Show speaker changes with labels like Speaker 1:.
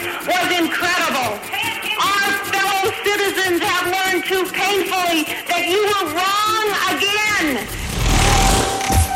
Speaker 1: was incredible. Our fellow citizens have learned too painfully that you